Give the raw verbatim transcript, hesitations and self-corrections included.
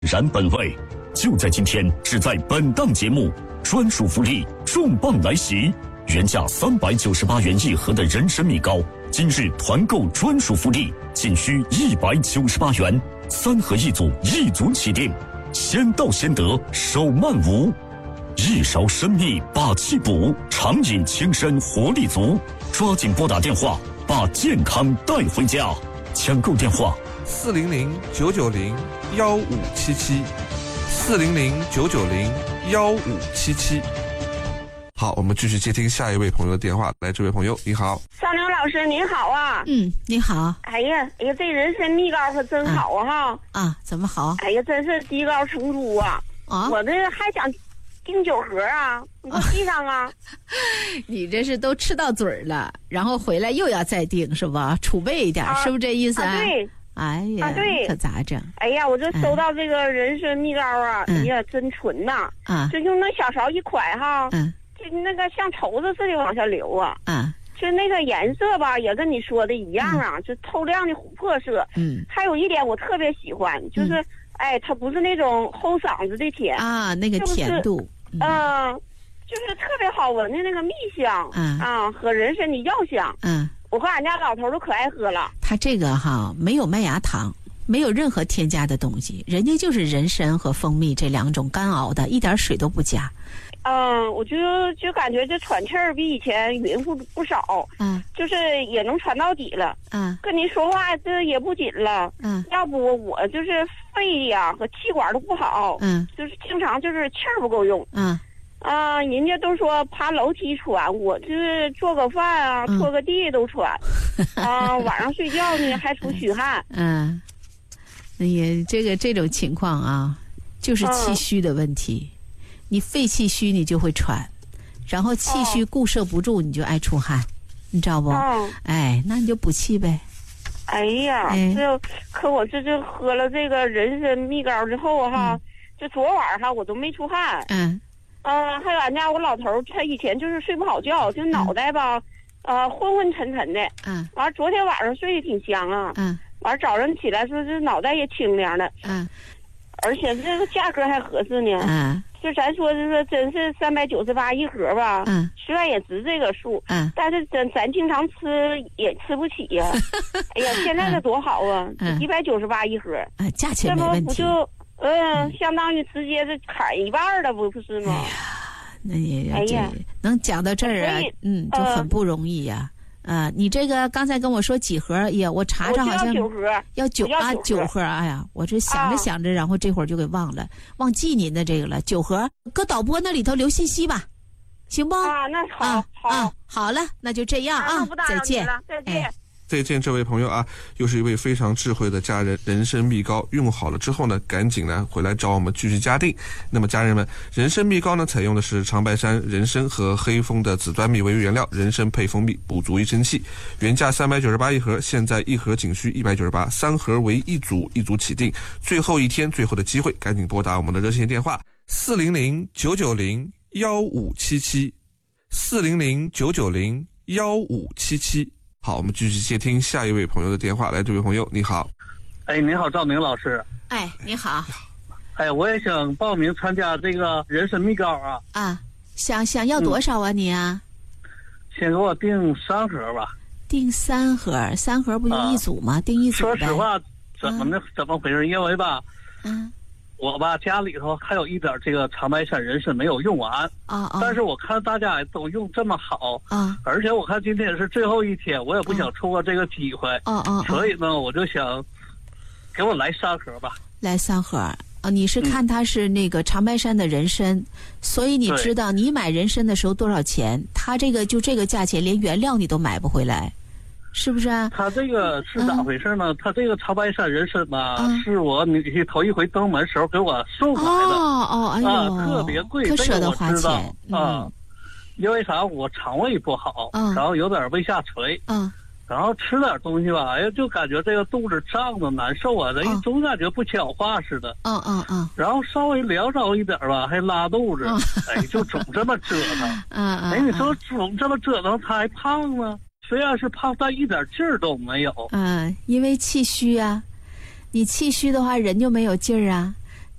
然本味，就在今天，只在本档节目，专属福利重磅来袭！原价三百九十八元一盒的人参蜜糕，今日团购专属福利，仅需一百九十八元，三盒一组，一组起订，先到先得，手慢无。一勺参蜜把气补，常饮轻身活力足，抓紧拨打电话，把健康带回家。抢购电话： 四零零九九零幺五七七，四零零九九零幺五七七。好，我们继续接听下一位朋友的电话。来，这位朋友，你好。 少牛老师您好啊。 嗯，你好。 哎呀，哎呀，这人参蜜糕可真好啊哈。 啊，啊怎么好？ 哎呀，真是积高成珠啊。啊，我这还想订酒盒啊，你给我寄上啊。 你这是都吃到嘴儿了，然后回来又要再订是吧？储备一点，啊、是不是这意思啊？ 啊对。 哎呀，啊、 对， 可咋整？ 哎呀，我这收到这个人参蜜糕啊，嗯、哎呀，真纯呐！啊，就用那小勺一㧟哈，嗯，就那个像绸子似的往下流啊，啊，就那个颜色吧，也跟你说的一样啊，嗯、就透亮的琥珀色。嗯，还有一点我特别喜欢，就是、嗯、哎，它不是那种齁嗓子的甜啊，那个甜度， 嗯、呃，就是特别好闻的那个蜜香，嗯啊，和人参的药香，嗯。我和俺家老头都可爱喝了。 它这个哈没有麦芽糖，没有任何添加的东西，人家就是人参和蜂蜜这两种干熬的，一点水都不加。 嗯，我就就感觉这喘气儿比以前匀乎不少。嗯，就是也能喘到底了。嗯，跟您说话这也不紧了。嗯，要不我就是肺呀和气管都不好。嗯，就是经常就是气儿不够用。嗯。啊，人家都说爬楼梯喘，我这做个饭啊，嗯、拖个地都喘，啊，晚上睡觉呢还出虚汗。 嗯，也这个这种情况啊，就是气虚的问题。嗯、你肺气虚，你就会喘，然后气虚固摄不住，你就爱出汗，你知道不？嗯、哎，那你就补气呗。 哎呀，哎这可我这就喝了这个人参蜜糕之后哈，嗯、就昨晚哈我都没出汗。嗯。嗯、呃，还有俺家我老头儿，他以前就是睡不好觉，就脑袋吧，嗯、呃，昏昏沉沉的。嗯。完了，昨天晚上睡得挺香啊。嗯。完了，早上起来说这脑袋也清凉了。嗯。而且这个价格还合适呢。嗯。就咱说是说，真是三百九十八一盒吧。嗯。虽然也值这个数。嗯。但是咱咱经常吃也吃不起呀、啊。哎呀，现在这多好啊！嗯。一百九十八一盒。 啊，价钱没问题。 这不不就。嗯，相当于直接是砍一半了，不不是吗？ 哎呀，那也哎呀，能讲到这儿啊，嗯，就很不容易呀、啊。啊、呃，你这个刚才跟我说几盒？哎呀，我查查好像要九盒， 要九啊九盒。哎呀，我这想着想着，啊、然后这会儿就给忘了，忘记您的这个了。九盒，搁导播那里头留信息吧，行不？ 啊，那好， 啊、 好， 啊，好了，那就这样啊，再见， 再见。哎再见，这位朋友啊，又是一位非常智慧的家人。人参蜜糕用好了之后呢，赶紧呢回来找我们继续加订。那么家人们，人参蜜糕呢采用的是长白山人参和黑蜂的紫端米为原料，人参配蜂蜜，补足一身气。原价三百九十八一盒，现在一盒仅需一百九十八，三盒为一组，一组起订。最后一天，最后的机会，赶紧拨打我们的热线电话四零零九九零幺五七七，四零零九九零幺五七七。好，我们继续接听下一位朋友的电话。来，这位朋友，你好。 哎，你好，赵明老师。 哎，你好。 哎，我也想报名参加这个人参蜜糕啊。 啊，想想要多少啊、嗯、你啊？ 先给我订三盒吧。 订三盒，三盒不就一组吗？啊、订一组呗。 说实话，怎么呢？啊、怎么回事？因为吧， 嗯。 我吧家里头还有一点这个长白山人参没有用完啊啊！但是我看大家都用这么好啊，而且我看今天是最后一天，我也不想错过这个机会啊啊！所以呢，我就想给我来三盒吧。 来三盒啊！你是看它是那个长白山的人参，嗯、所以你知道你买人参的时候多少钱？它这个就这个价钱，连原料你都买不回来。是不是啊？ 他这个是咋回事呢？嗯、他这个长白山人参吧，嗯、是我女婿头一回登门时候给我送来的。 哦哦，哎呦， 啊，特别贵， 可舍得花钱啊、嗯！因为啥？我肠胃不好，嗯、然后有点胃下垂，嗯，然后吃点东西吧，哎呀，就感觉这个肚子胀的难受啊，这、嗯、总感觉不消化似的。 嗯嗯嗯。 然后稍微凉着一点吧，还拉肚子，嗯、哎，就总这么折腾。 嗯嗯。 哎，你说总这么折腾，他还胖吗？虽然是胖，但一点劲儿都没有。 嗯，因为气虚啊，你气虚的话，人就没有劲儿啊。